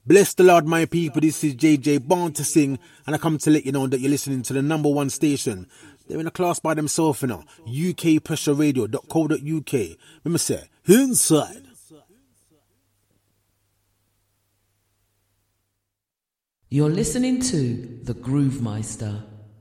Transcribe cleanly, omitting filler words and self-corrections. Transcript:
Bless the Lord, my people. This is JJ Born to Sing, and I come to let you know that you're listening to the number one station. They're in a class by themselves, you know. ukpressureradio.co.uk. Remember, say, inside. You're listening to The Groove Meister.